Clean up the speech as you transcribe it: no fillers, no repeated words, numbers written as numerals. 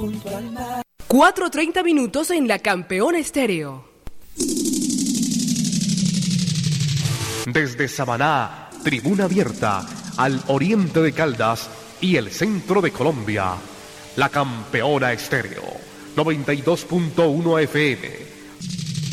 junto al mar. 4:30 minutos en la Campeona Estéreo. Desde Samaná, tribuna abierta, al oriente de Caldas y el centro de Colombia, la Campeona Estéreo, 92.1 FM,